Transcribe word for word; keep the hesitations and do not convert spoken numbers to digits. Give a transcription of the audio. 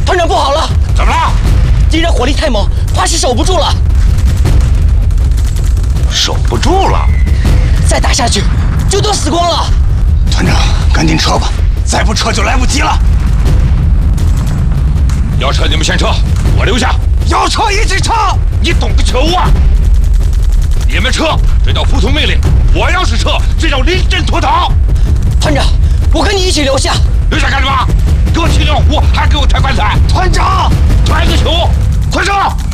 团长不好了！ 怎么了？ 敌人火力太猛，怕是守不住了。 守不住了， 再打下去就都死光了。 团长，赶紧撤吧，再不撤就来不及了。 要撤你们先撤，我留下。 要撤一起撤！ 你懂个球啊！你们撤，这叫服从命令；我要是撤，这叫临阵脱逃。 团长，我跟你一起留下。 留下干什么？给我骑尿壶，还给我抬棺材！ 团长， 抬个球，快撤！